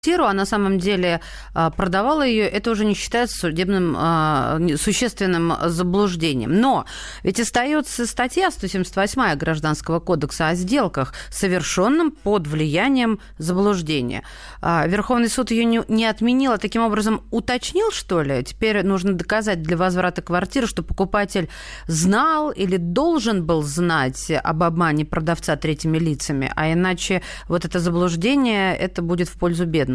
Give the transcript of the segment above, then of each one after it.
квартиру, а на самом деле продавала ее, это уже не считается судебным существенным заблуждением. Но ведь остается статья 178 Гражданского кодекса о сделках, совершенным под влиянием заблуждения. Верховный суд ее не отменил, а таким образом уточнил, что ли? Теперь нужно доказать для возврата квартиры, что покупатель знал или должен был знать об обмане продавца третьими лицами, а иначе вот это заблуждение, это будет в пользу бедных.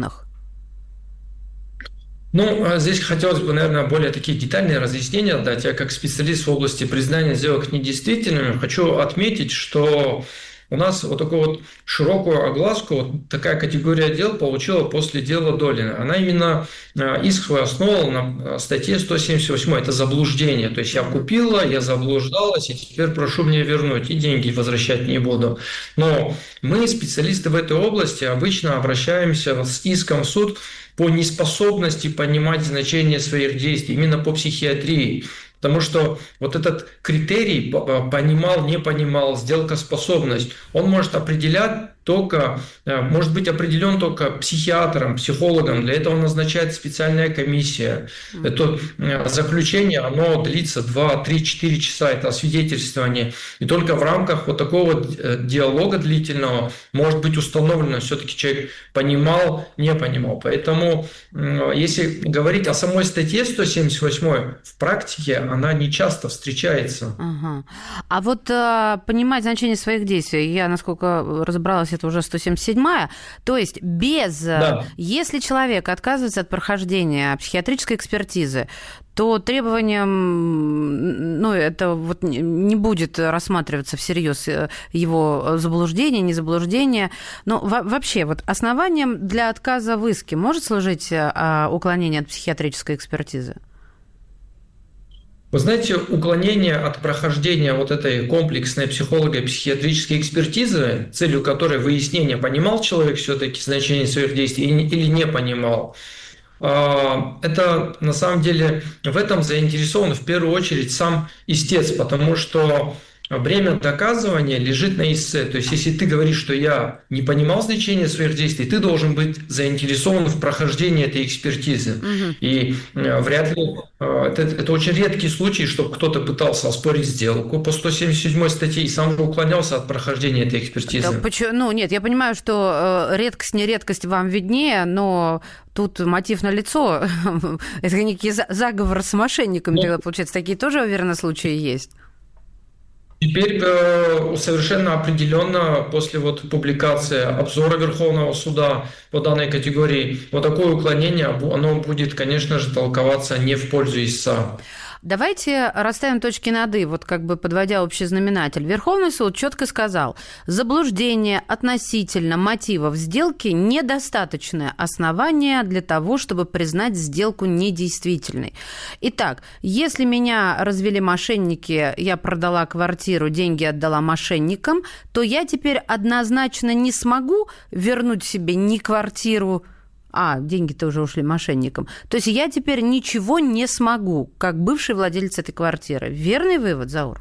Ну, здесь хотелось бы, наверное, более такие детальные разъяснения дать. Я как специалист в области признания сделок недействительными хочу отметить, что у нас вот такую вот широкую огласку вот такая категория дел получила после дела Долина. Она именно иск свой основывала на статье 178. Это заблуждение. То есть я купила, я заблуждалась, и теперь прошу мне вернуть, и деньги возвращать не буду. Но мы, специалисты в этой области, обычно обращаемся с иском в суд по неспособности понимать значение своих действий, именно по психиатрии. Потому что вот этот критерий понимал, не понимал, сделкоспособность, он может определять только, может быть определен только психиатром, психологом. Для этого назначает специальная комиссия. Это заключение, оно длится 2, 3, 4 часа, это освидетельствование. И только в рамках вот такого диалога длительного может быть установлено, все-таки человек понимал, не понимал. Поэтому, если говорить о самой статье 178, в практике она не часто встречается. Ага. А вот понимать значение своих действий, я, насколько разобралась, это уже 177-я, то есть без... Да. Если человек отказывается от прохождения психиатрической экспертизы, то требованием, ну, это вот не будет рассматриваться всерьез его заблуждение, незаблуждение. Но вообще, вот основанием для отказа в иске может служить уклонение от психиатрической экспертизы? Вы знаете, уклонение от прохождения вот этой комплексной психолого-психиатрической экспертизы, целью которой выяснение, понимал человек все-таки значение своих действий или не понимал, это на самом деле в этом заинтересован в первую очередь сам истец, потому что бремя доказывания лежит на истце. То есть, если ты говоришь, что я не понимал значения своих действий, ты должен быть заинтересован в прохождении этой экспертизы. И вряд ли... Это очень редкий случай, чтобы кто-то пытался оспорить сделку по 177 статье и сам же уклонялся от прохождения этой экспертизы. Да, почему? Ну, нет, я понимаю, что редкость, не редкость вам виднее, но тут мотив налицо. Это некий заговор с мошенниками, тогда, получается, такие тоже, уверенно, случаи есть? Теперь совершенно определенно после вот публикации обзора Верховного суда по данной категории вот такое уклонение, оно будет, конечно же, толковаться не в пользу истца. Давайте расставим точки над «и», вот как бы подводя общий знаменатель. Верховный суд четко сказал, заблуждение относительно мотивов сделки – недостаточное основание для того, чтобы признать сделку недействительной. Итак, если меня развели мошенники, я продала квартиру, деньги отдала мошенникам, то я теперь однозначно не смогу вернуть себе ни квартиру, деньги-то уже ушли мошенникам. То есть я теперь ничего не смогу, как бывший владелец этой квартиры. Верный вывод, Заур?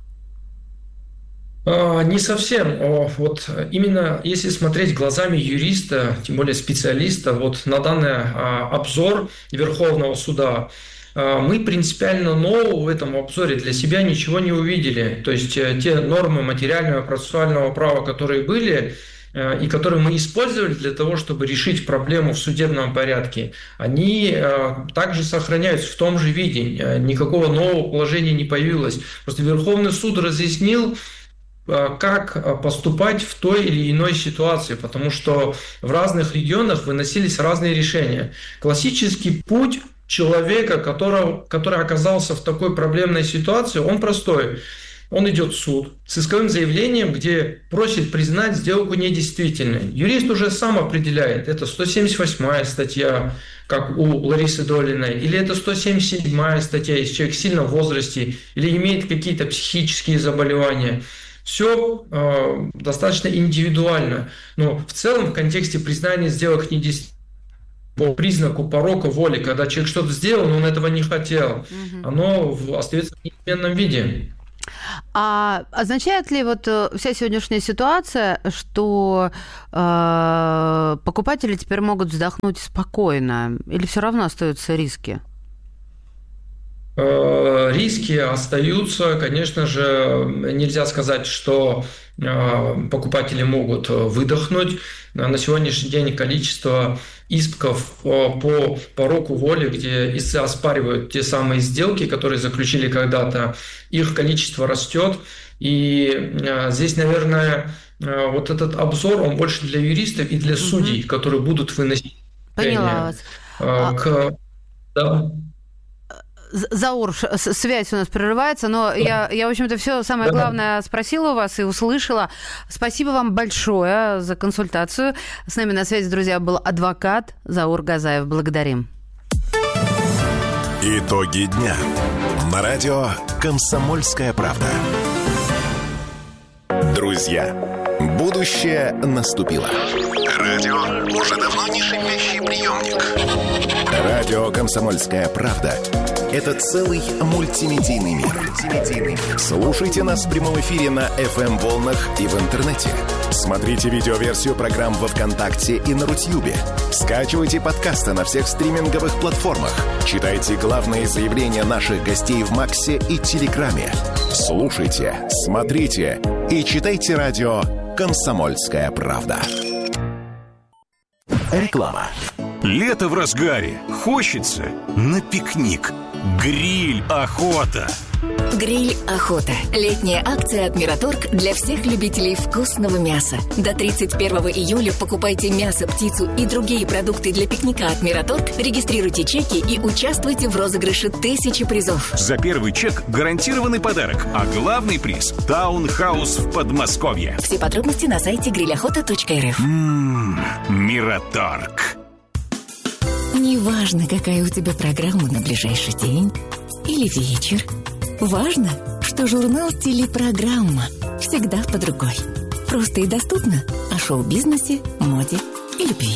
Не совсем. Вот именно если смотреть глазами юриста, тем более специалиста, вот на данный обзор Верховного суда, мы принципиально нового в этом обзоре для себя ничего не увидели. То есть те нормы материального процессуального права, которые были, и которые мы использовали для того, чтобы решить проблему в судебном порядке, они также сохраняются в том же виде. Никакого нового положения не появилось. Просто Верховный суд разъяснил, как поступать в той или иной ситуации, потому что в разных регионах выносились разные решения. Классический путь человека, который оказался в такой проблемной ситуации, он простой. Он идет в суд с исковым заявлением, где просит признать сделку недействительной. Юрист уже сам определяет, это 178 статья, как у Ларисы Долиной, или это 177 статья, если человек сильно в возрасте, или имеет какие-то психические заболевания. Все достаточно индивидуально. Но в целом в контексте признания сделок недействительной, по признаку порока воли, когда человек что-то сделал, но он этого не хотел, оно остается в неизменном виде. А означает ли вот вся сегодняшняя ситуация, что покупатели теперь могут вздохнуть спокойно, или все равно остаются риски? Риски остаются, конечно же, нельзя сказать, что покупатели могут выдохнуть. На сегодняшний день количество исков по пороку воли, где истцы оспаривают те самые сделки, которые заключили когда-то, их количество растет. И здесь, наверное, вот этот обзор, он больше для юристов и для судей, которые будут выносить решения. Поняла вас. Да. Заур, связь у нас прерывается, но я, в общем-то, все самое главное спросила у вас и услышала. Спасибо вам большое за консультацию. С нами на связи, друзья, был адвокат Заур Газаев. Благодарим. Итоги дня. На радио «Комсомольская правда». Друзья, будущее наступило. Радио уже давно не шипящий приемник. Радио «Комсомольская правда» — это целый мультимедийный мир. Слушайте нас в прямом эфире на FM-волнах и в интернете. Смотрите видеоверсию программ во ВКонтакте и на Рутьюбе. Скачивайте подкасты на всех стриминговых платформах. Читайте главные заявления наших гостей в Максе и Телеграме. Слушайте, смотрите и читайте радио «Комсомольская правда». Реклама. Лето в разгаре. Хочется на пикник. Гриль охота. Гриль охота. Летняя акция от Мираторг для всех любителей вкусного мяса. До 31 июля покупайте мясо, птицу и другие продукты для пикника от Мираторг, регистрируйте чеки и участвуйте в розыгрыше 1000 призов. За первый чек гарантированный подарок, а главный приз – таунхаус в Подмосковье. Все подробности на сайте grillохота.рф. Мираторг. Неважно, какая у тебя программа на ближайший день или вечер. Важно, что журнал «Телепрограмма» всегда под рукой. Просто и доступно о шоу-бизнесе, моде и любви.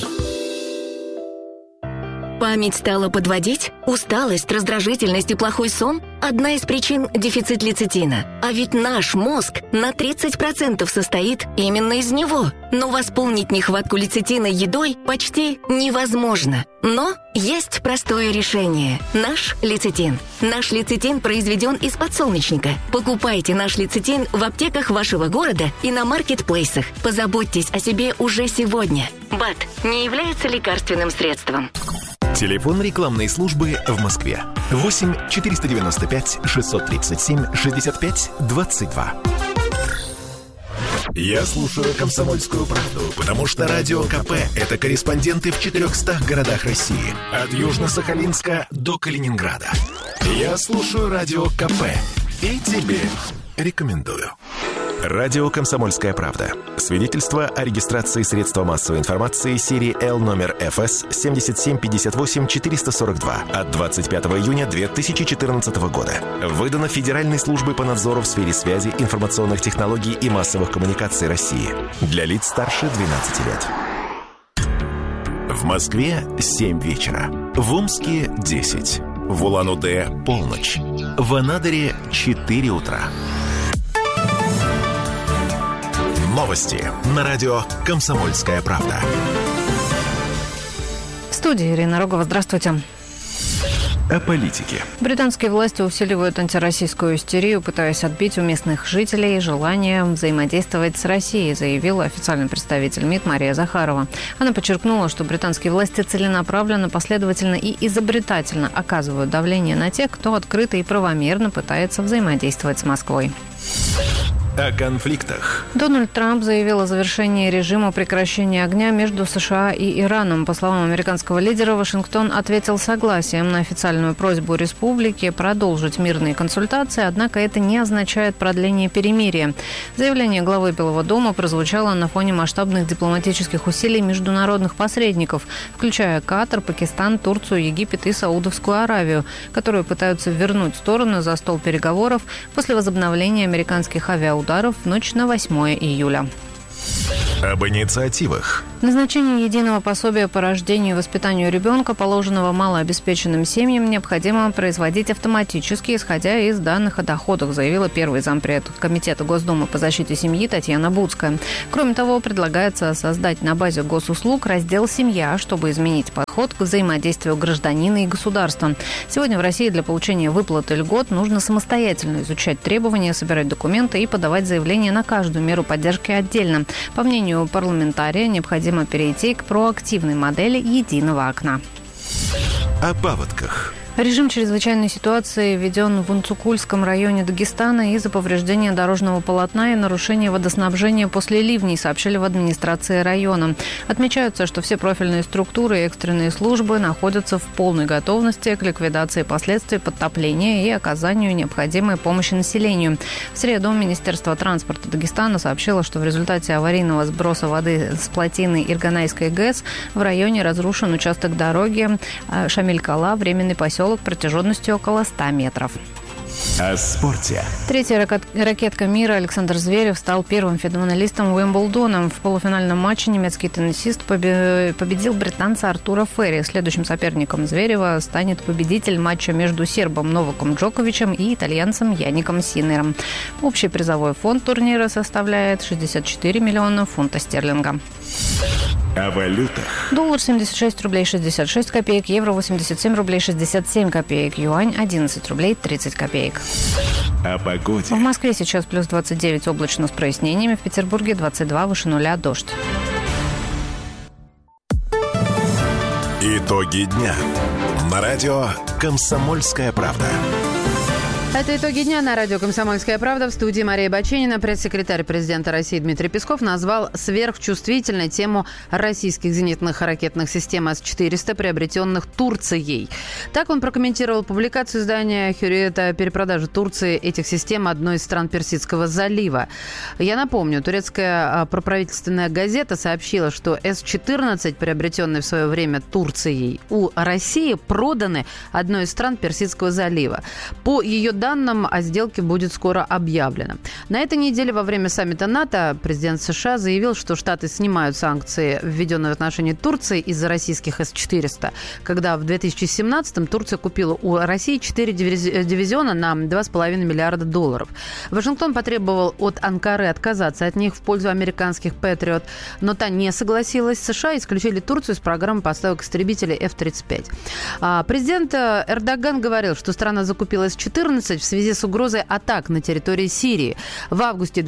Память стала подводить? Усталость, раздражительность и плохой сон – одна из причин – дефицит лецитина. А ведь наш мозг на 30% состоит именно из него. Но восполнить нехватку лецитина едой почти невозможно. Но есть простое решение – наш лецитин. Наш лецитин произведен из подсолнечника. Покупайте наш лецитин в аптеках вашего города и на маркетплейсах. Позаботьтесь о себе уже сегодня. БАД не является лекарственным средством. Телефон рекламной службы в Москве. 8 495 637 65 22. Я слушаю «Комсомольскую правду», потому что Радио КП – это корреспонденты в 400 городах России. От Южно-Сахалинска до Калининграда. Я слушаю Радио КП и тебе рекомендую. Радио «Комсомольская правда». Свидетельство о регистрации средства массовой информации серии L номер ФС 7758-442 от 25 июня 2014 года. Выдано Федеральной службой по надзору в сфере связи, информационных технологий и массовых коммуникаций России. Для лиц старше 12 лет. В Москве 7 вечера. В Омске 10. В Улан-Удэ полночь. В Анадыре 4 утра. Новости на радио «Комсомольская правда». В студии Ирина Рогова. Здравствуйте. О политике. Британские власти усиливают антироссийскую истерию, пытаясь отбить у местных жителей желание взаимодействовать с Россией, заявила официальный представитель МИД Мария Захарова. Она подчеркнула, что британские власти целенаправленно, последовательно и изобретательно оказывают давление на тех, кто открыто и правомерно пытается взаимодействовать с Москвой. О конфликтах. Дональд Трамп заявил о завершении режима прекращения огня между США и Ираном. По словам американского лидера, Вашингтон ответил согласием на официальную просьбу республики продолжить мирные консультации, однако это не означает продление перемирия. Заявление главы Белого дома прозвучало на фоне масштабных дипломатических усилий международных посредников, включая Катар, Пакистан, Турцию, Египет и Саудовскую Аравию, которые пытаются вернуть стороны за стол переговоров после возобновления американских авиаударов в ночь на 8 июля. Об инициативах. Назначение единого пособия по рождению и воспитанию ребенка, положенного малообеспеченным семьям, необходимо производить автоматически, исходя из данных о доходах, заявила первый зампред Комитета Госдумы по защите семьи Татьяна Буцкая. Кроме того, предлагается создать на базе госуслуг раздел «Семья», чтобы изменить подход к взаимодействию гражданина и государства. Сегодня в России для получения выплаты льгот нужно самостоятельно изучать требования, собирать документы и подавать заявления на каждую меру поддержки отдельно. По мнению парламентария, необходимо перейти к проактивной модели единого окна. О паводках. Режим чрезвычайной ситуации введен в Унцукульском районе Дагестана из-за повреждения дорожного полотна и нарушения водоснабжения после ливней, сообщили в администрации района. Отмечается, что все профильные структуры и экстренные службы находятся в полной готовности к ликвидации последствий подтопления и оказанию необходимой помощи населению. В среду Министерство транспорта Дагестана сообщило, что в результате аварийного сброса воды с плотины Ирганайской ГЭС в районе разрушен участок дороги Шамиль-Кала, временный поселок протяженностью около 100 метров. О спорте. Третья ракетка мира Александр Зверев стал первым финалистом Уимблдона. В полуфинальном матче немецкий теннисист победил британца Артура Ферри. Следующим соперником Зверева станет победитель матча между сербом Новаком Джоковичем и итальянцем Яником Синнером. Общий призовой фонд турнира составляет 64 миллиона фунтов стерлинга. О валютах. Доллар 76 рублей 66 копеек, евро 87 рублей 67 копеек, юань 11 рублей 30 копеек. О погоде. В Москве сейчас плюс 29, облачно с прояснениями, в Петербурге 22, выше нуля, дождь. Итоги дня. На радио «Комсомольская правда». Это итоги дня на радио «Комсомольская правда». В студии Мария Баченина. Пресс-секретарь президента России Дмитрий Песков назвал сверхчувствительной тему российских зенитных ракетных систем С-400, приобретенных Турцией. Так он прокомментировал публикацию издания «Хюрриет» о перепродаже Турции этих систем одной из стран Персидского залива. Я напомню, турецкая проправительственная газета сообщила, что С-14, приобретенные в свое время Турцией у России, проданы одной из стран Персидского залива. По ее данным, о сделке будет скоро объявлено. На этой неделе во время саммита НАТО президент США заявил, что Штаты снимают санкции, введенные в отношении Турции из-за российских С-400, когда в 2017-м Турция купила у России 4 дивизиона на $2,5 миллиарда. Вашингтон потребовал от Анкары отказаться от них в пользу американских Патриот, но та не согласилась. США исключили Турцию из программы поставок истребителей F-35. Президент Эрдоган говорил, что страна закупила С-14 в связи с угрозой атак на территории Сирии. В августе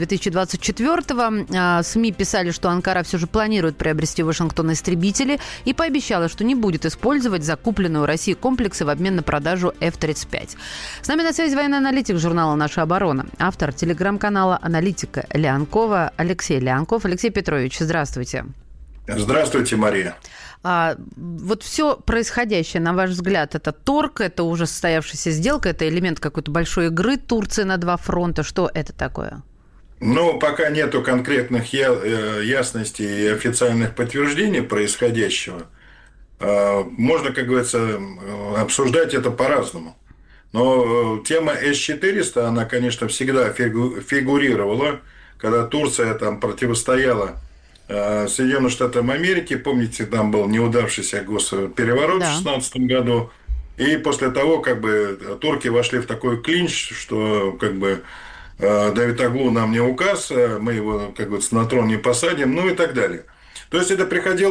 2024-го СМИ писали, что Анкара все же планирует приобрести у Вашингтона истребители и пообещала, что не будет использовать закупленные у России комплексы в обмен на продажу F-35. С нами на связи военный аналитик журнала «Наша оборона», автор телеграм-канала «Аналитика» Леонкова Алексей Леонков. Алексей Петрович, здравствуйте. Здравствуйте, Мария. Вот все происходящее, на ваш взгляд, это торг, это уже состоявшаяся сделка, это элемент какой-то большой игры Турции на два фронта. Что это такое? Ну, пока нету конкретных ясностей и официальных подтверждений происходящего. Можно, как говорится, обсуждать это по-разному. Но тема С-400, она, конечно, всегда фигурировала, когда Турция там противостояла Соединенным Штатам Америки. Помните, там был неудавшийся госпереворот в 2016 году. И после того, как бы, турки вошли в такой клинч, что, как бы, Давутоглу нам не указ, мы его, как говорится, на трон не посадим, ну и так далее. То есть, это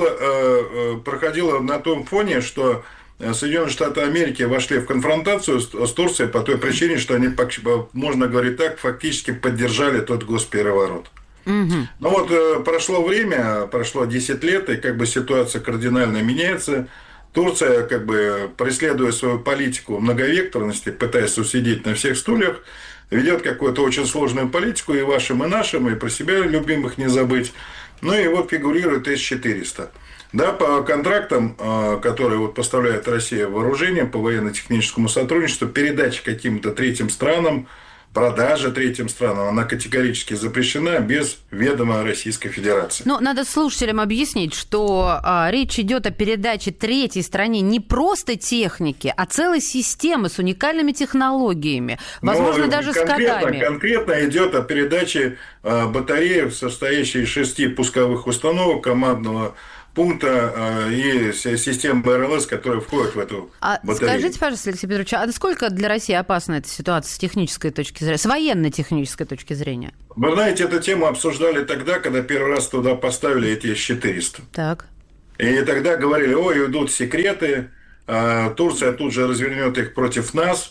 проходило на том фоне, что Соединенные Штаты Америки вошли в конфронтацию с Турцией по той причине, что они, можно говорить так, фактически поддержали тот госпереворот. Ну вот прошло время, прошло 10 лет, и как бы ситуация кардинально меняется. Турция, как бы преследуя свою политику многовекторности, пытаясь усидеть на всех стульях, ведет какую-то очень сложную политику и вашим, и нашим, и про себя любимых не забыть. Ну и вот фигурирует С-400. Да, по контрактам, которые вот поставляет Россия вооружение по военно-техническому сотрудничеству, передача каким-то третьим странам продажа третьим странам, она категорически запрещена без ведома Российской Федерации. Но надо слушателям объяснить, что речь идет о передаче третьей стране не просто техники, а целой системы с уникальными технологиями, возможно, даже с кодами. Конкретно идет о передаче батареи, состоящей из 6 пусковых установок, командного пункта и системы РЛС, которые входят в эту батарею. Скажите, пожалуйста, Алексей Петрович, а насколько для России опасна эта ситуация с технической точки зрения, с военно-технической точки зрения? Вы знаете, эту тему обсуждали тогда, когда первый раз туда поставили эти С-400. Так. И тогда говорили, ой, идут секреты, Турция тут же развернет их против нас.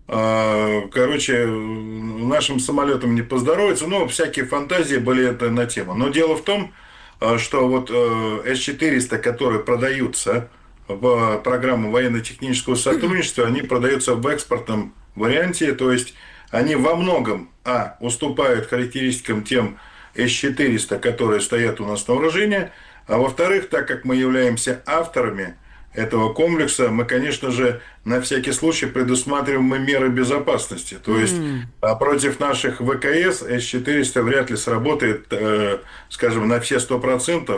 Короче, нашим самолетам не поздоровится. Ну, всякие фантазии были это на тему. Но дело в том, что вот С-400, которые продаются в программу военно-технического сотрудничества, они продаются в экспортном варианте, то есть они во многом уступают характеристикам тем С-400, которые стоят у нас на вооружении, а во-вторых, так как мы являемся авторами этого комплекса, мы, конечно же, на всякий случай предусматриваем меры безопасности. То есть против наших ВКС С-400 вряд ли сработает, скажем, на все 100%.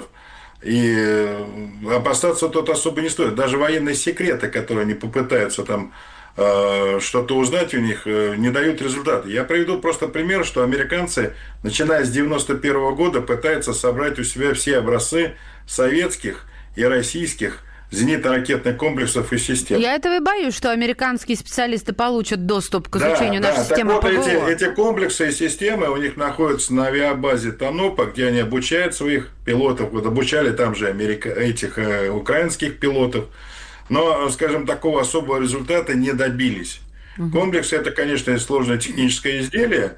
И опасаться тут особо не стоит. Даже военные секреты, которые они попытаются там что-то узнать у них, не дают результата. Я приведу просто пример, что американцы, начиная с 1991 года, пытаются собрать у себя все образцы советских и российских зенитно-ракетных комплексов и систем. Я этого и боюсь, что американские специалисты получат доступ к изучению нашей системы ПВО. Эти комплексы и системы у них находятся на авиабазе Танопа, где они обучают своих пилотов. Вот обучали там же украинских пилотов. Но, скажем, такого особого результата не добились. Комплекс – это, конечно, сложное техническое изделие,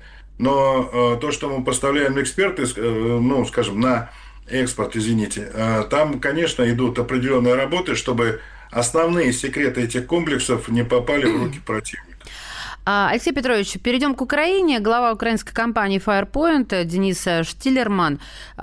но то, что мы поставляем эксперты, ну, скажем, на экспорт, извините, там, конечно, идут определенные работы, чтобы основные секреты этих комплексов не попали в руки противника. Алексей Петрович, перейдем к Украине. Глава украинской компании Firepoint Денис Штиллерман,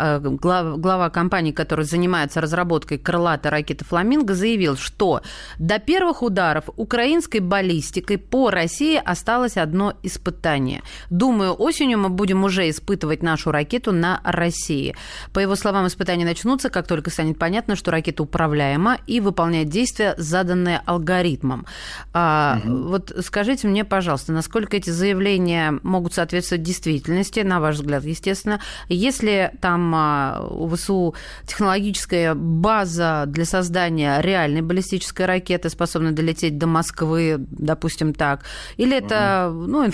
глава компании, которая занимается разработкой крылатой ракеты «Фламинго», заявил, что до первых ударов украинской баллистикой по России осталось одно испытание. Думаю, осенью мы будем уже испытывать нашу ракету на России. По его словам, испытания начнутся, как только станет понятно, что ракета управляема и выполняет действия, заданные алгоритмом. Вот скажите мне, пожалуйста, насколько эти заявления могут соответствовать действительности, на ваш взгляд, естественно. Если там у ВСУ технологическая база для создания реальной баллистической ракеты, способной долететь до Москвы, допустим так, или это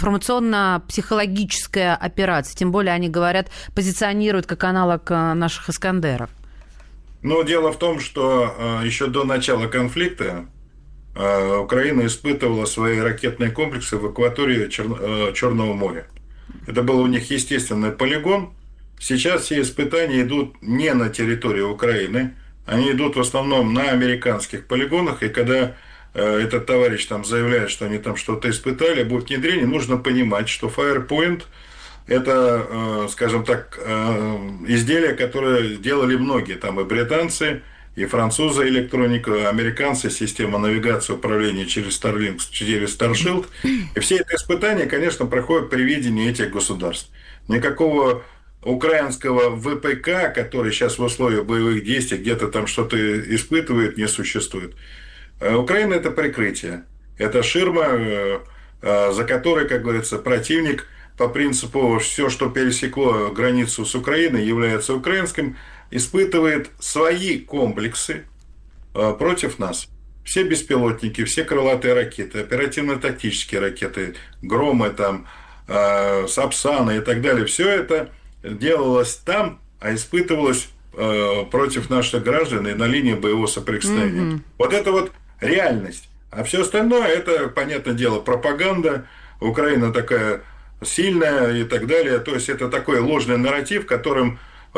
информационно-психологическая операция, тем более они говорят, позиционируют как аналог наших «Искандеров». Ну, дело в том, что еще до начала конфликта Украина испытывала свои ракетные комплексы в акватории Черного моря. Это был у них естественный полигон. Сейчас все испытания идут не на территории Украины, они идут в основном на американских полигонах. И когда этот товарищ там заявляет, что они там что-то испытали, будет внедрение, нужно понимать, что Firepoint – это, скажем так, изделие, которое делали многие, там и британцы, и французы электронику, американцы система навигации управления через Starlink, через Starshield. И все это испытания, конечно, проходят при видении этих государств. Никакого украинского ВПК, который сейчас в условиях боевых действий где-то там что-то испытывает, не существует. Украина – это прикрытие. Это ширма, за которой, как говорится, противник по принципу «все, что пересекло границу с Украиной, является украинским», испытывает свои комплексы против нас. Все беспилотники, все крылатые ракеты, оперативно-тактические ракеты, Громы, там, Сапсаны и так далее. Все это делалось там, а испытывалось против наших граждан и на линии боевого соприкосновения. Вот это вот реальность. А все остальное, это, понятное дело, пропаганда. Украина такая сильная и так далее. То есть, это такой ложный нарратив, которым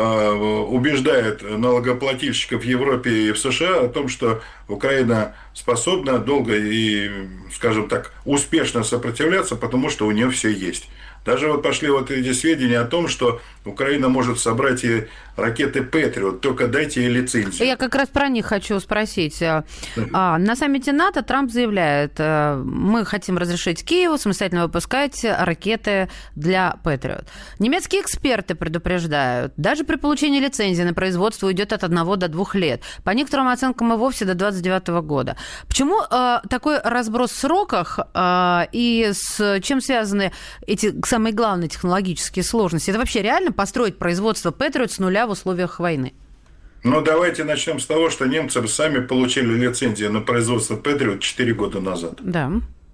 убеждает налогоплательщиков в Европе и в США о том, что Украина способна долго и, скажем так, успешно сопротивляться, потому что у нее все есть. Даже вот пошли вот эти сведения о том, что Украина может собрать и ракеты «Патриот», только дайте ей лицензию. Я как раз про них хочу спросить. На саммите НАТО Трамп заявляет, мы хотим разрешить Киеву самостоятельно выпускать ракеты для «Патриот». Немецкие эксперты предупреждают, даже при получении лицензии на производство уйдет от 1 до 2 лет. По некоторым оценкам и вовсе до 2029 года. Почему такой разброс в сроках и с чем связаны эти самые главные технологические сложности? Это вообще реально построить производство «Патриот» с нуля в условиях войны? Ну, давайте начнем с того, что немцы сами получили лицензию на производство «Патриот» 4 года назад. Да.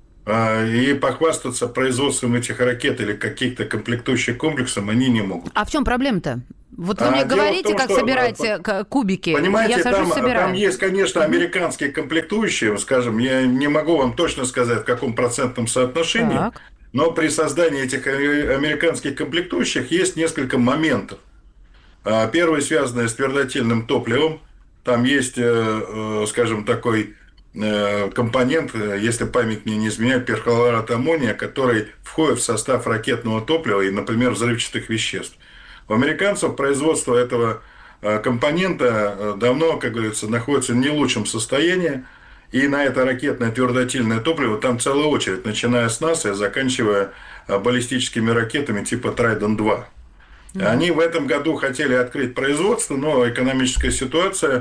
И похвастаться производством этих ракет или каких-то комплектующих комплексов они не могут. А в чем проблема-то? Вот вы мне говорите, как собирать кубики. Понимаете, там есть, конечно, американские комплектующие, скажем, я не могу вам точно сказать, в каком процентном соотношении, так. Но при создании этих американских комплектующих есть несколько моментов. Первый, связанный с твердотельным топливом. Там есть, скажем, такой компонент, если память мне не изменяет, перхлорат аммония, который входит в состав ракетного топлива и, например, взрывчатых веществ. У американцев производство этого компонента давно, как говорится, находится в не лучшем состоянии. И на это ракетное твердотельное топливо там целая очередь, начиная с НАСА и заканчивая баллистическими ракетами типа Трайден-2. Они в этом году хотели открыть производство, но экономическая ситуация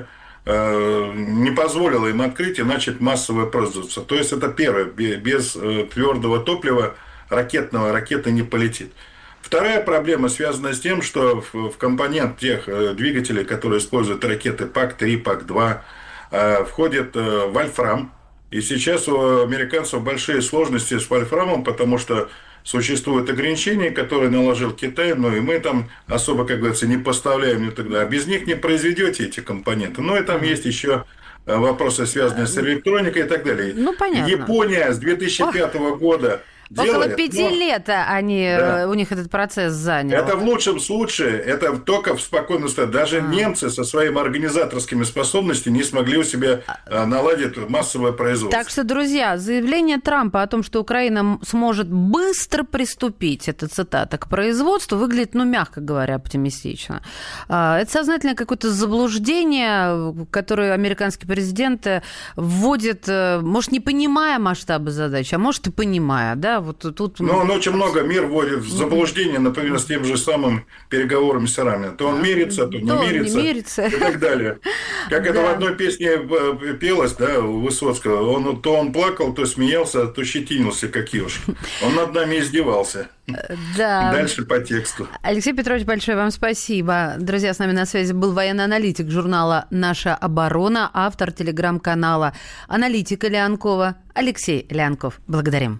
не позволила им открыть и начать массовое производство. То есть, это первое. Без твердого топлива ракета не полетит. Вторая проблема связана с тем, что в компонент тех двигателей, которые используют ракеты ПАК-3, ПАК-2, входит вольфрам. И сейчас у американцев большие сложности с вольфрамом, потому что существуют ограничения, которые наложил Китай, но и мы там особо, как говорится, не поставляем никогда. А без них не произведете эти компоненты. Но и там есть еще вопросы, связанные с электроникой и так далее. Ну, понятно. Япония с 2005 года делает, около 5 лет у них этот процесс занял. Это в лучшем случае, это только в спокойном состоянии. Даже немцы со своими организаторскими способностями не смогли у себя наладить массовое производство. Так что, друзья, заявление Трампа о том, что Украина сможет быстро приступить, это цитата, к производству, выглядит, мягко говоря, оптимистично. Это сознательное какое-то заблуждение, которое американский президент вводит, может, не понимая масштабы задачи, а может, и понимая, да? Вот тут... Но он очень много мир вводит в заблуждение, например, с тем же самым переговорами с Ираном. То он мирится, то не мирится и так далее. Как это в одной песне пелось, да, у Высоцкого. То он плакал, то смеялся, то щетинился, как ежик. Он над нами издевался. Да. Дальше по тексту. Алексей Петрович, большое вам спасибо. Друзья, с нами на связи был военный аналитик журнала «Наша оборона», автор телеграм-канала «Аналитика Леонкова» Алексей Леонков. Благодарим.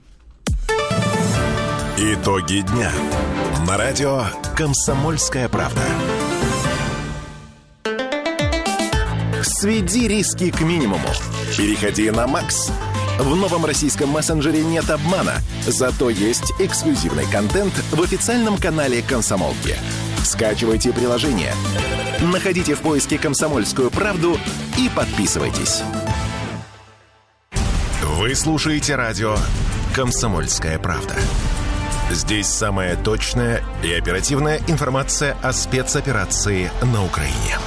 Итоги дня. На радио «Комсомольская правда». Сведи риски к минимуму. Переходи на Макс. В новом российском мессенджере нет обмана, зато есть эксклюзивный контент в официальном канале «Комсомолки». Скачивайте приложение, находите в поиске «Комсомольскую правду» и подписывайтесь. Вы слушаете радио «Комсомольская правда». Здесь самая точная и оперативная информация о спецоперации на Украине.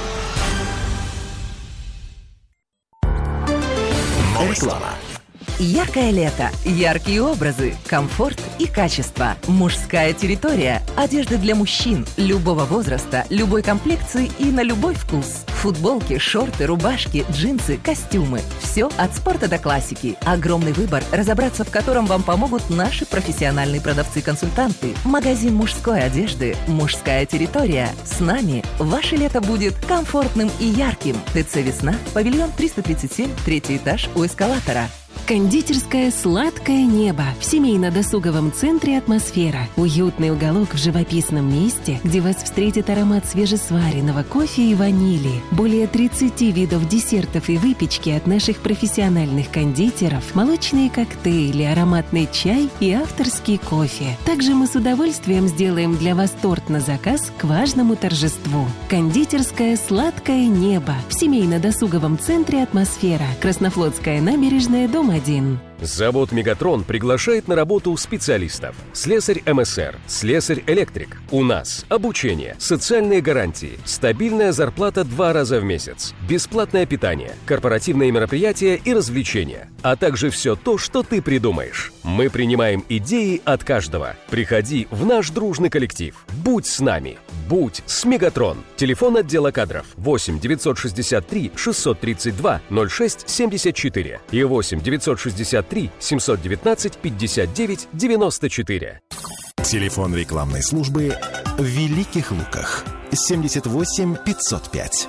Реклама. Яркое лето, яркие образы, комфорт и качество. Мужская территория. Одежда для мужчин любого возраста, любой комплекции и на любой вкус. Футболки, шорты, рубашки, джинсы, костюмы. Все от спорта до классики. Огромный выбор, разобраться в котором вам помогут наши профессиональные продавцы-консультанты. Магазин мужской одежды «Мужская территория». С нами ваше лето будет комфортным и ярким. ТЦ «Весна», павильон 337, 3-й этаж у эскалатора. Кондитерская «Сладкое небо» в семейно-досуговом центре «Атмосфера». Уютный уголок в живописном месте, где вас встретит аромат свежесваренного кофе и ванили. Более 30 видов десертов и выпечки от наших профессиональных кондитеров, молочные коктейли, ароматный чай и авторский кофе. Также мы с удовольствием сделаем для вас торт на заказ к важному торжеству. Кондитерская «Сладкое небо» в семейно-досуговом центре «Атмосфера». Краснофлотская набережная, дом 1. Завод «Мегатрон» приглашает на работу специалистов. Слесарь МСР, слесарь-электрик. У нас обучение, социальные гарантии, стабильная зарплата 2 раза в месяц, бесплатное питание, корпоративные мероприятия и развлечения, а также все то, что ты придумаешь. Мы принимаем идеи от каждого. Приходи в наш дружный коллектив. Будь с нами. Будь с «Мегатрон». Телефон отдела кадров 8 963 632 06 74 и 8 963 719 59 94. Телефон рекламной службы в Великих Луках 78 505.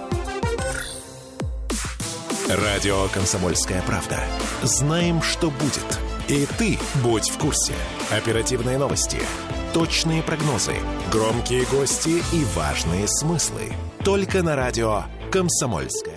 Радио «Комсомольская правда». Знаем, что будет. И ты будь в курсе. Оперативные новости, точные прогнозы, громкие гости и важные смыслы. Только на радио «Комсомольская».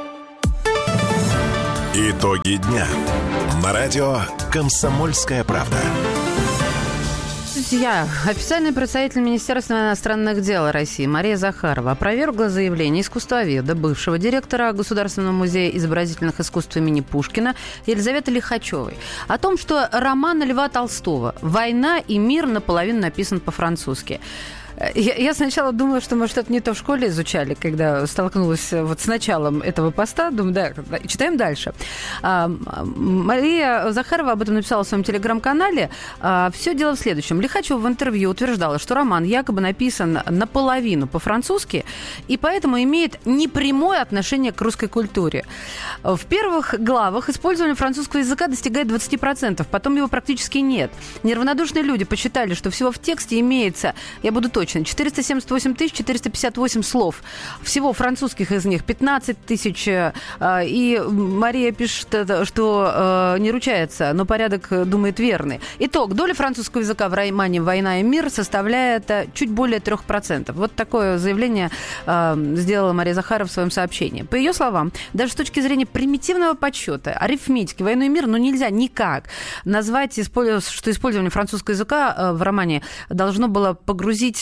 Итоги дня. На радио «Комсомольская правда». Друзья, официальный представитель Министерства иностранных дел России Мария Захарова опровергла заявление искусствоведа, бывшего директора Государственного музея изобразительных искусств имени Пушкина Елизаветы Лихачевой о том, что роман Льва Толстого «Война и мир» наполовину написан по-французски. Я сначала думала, что мы что-то не то в школе изучали, когда столкнулась вот с началом этого поста. Думаю, да, читаем дальше. Мария Захарова об этом написала в своем телеграм-канале. Все дело в следующем. Лихачева в интервью утверждала, что роман якобы написан наполовину по-французски и поэтому имеет непрямое отношение к русской культуре. В первых главах использование французского языка достигает 20%, потом его практически нет. Неравнодушные люди посчитали, что всего в тексте имеется, я буду точно, 478 458 слов. Всего французских из них 15 тысяч. И Мария пишет, что не ручается, но порядок, думает, верный. Итог. Доля французского языка в романе «Война и мир» составляет чуть более 3%. Вот такое заявление сделала Мария Захарова в своем сообщении. По ее словам, даже с точки зрения примитивного подсчета, арифметики, «Войну и мир» нельзя никак назвать, что использование французского языка в романе должно было погрузить...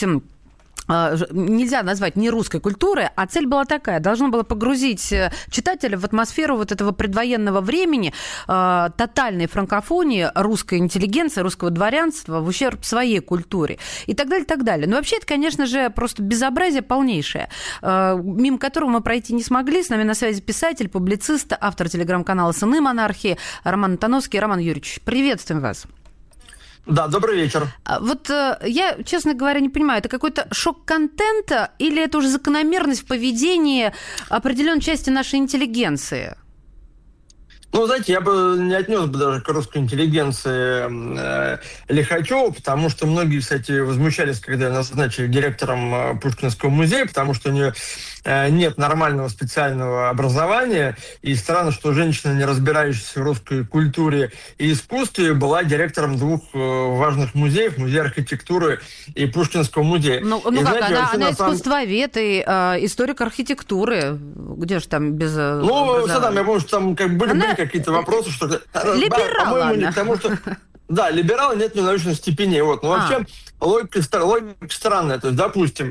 Нельзя назвать не русской культурой, а цель была такая. Должно было погрузить читателя в атмосферу вот этого предвоенного времени, тотальной франкофонии, русской интеллигенции, русского дворянства в ущерб своей культуре и так далее, так далее. Но вообще это, конечно же, просто безобразие полнейшее, мимо которого мы пройти не смогли. С нами на связи писатель, публицист, автор телеграм-канала «Сыны монархии» Роман Антоновский. Роман Юрьевич, приветствуем вас. Да, добрый вечер. Вот я, честно говоря, не понимаю, это какой-то шок контента или это уже закономерность в поведении определенной части нашей интеллигенции? Ну, знаете, я бы не отнес бы даже к русской интеллигенции Лихачева, потому что многие, кстати, возмущались, когда назначили директором Пушкинского музея, потому что у нее нет нормального специального образования, и странно, что женщина, не разбирающаяся в русской культуре и искусстве, была директором двух важных музеев, музея архитектуры и Пушкинского музея. Ну и, как, знаете, она искусствовед и историк архитектуры, где же там без... Ну, я помню, что там были какие-то вопросы, что... Либерал, по-моему, не потому что... Да, либералы нет научных степеней. Вот. Но вообще логика странная. То есть, допустим,